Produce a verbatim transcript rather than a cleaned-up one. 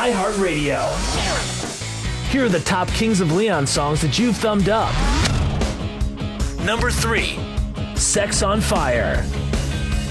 iHeartRadio. Here are the top Kings of Leon songs that you've thumbed up. Number three, Sex on Fire.